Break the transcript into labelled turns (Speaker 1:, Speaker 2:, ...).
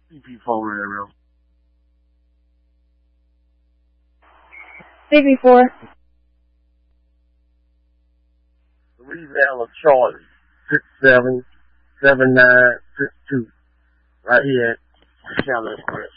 Speaker 1: CP4 radio.
Speaker 2: CP4.
Speaker 1: The revale of Charlie. 677962. Right here at Channel Express.